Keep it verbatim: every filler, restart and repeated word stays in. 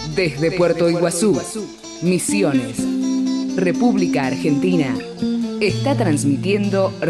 Desde Puerto Iguazú, Misiones, República Argentina, está transmitiendo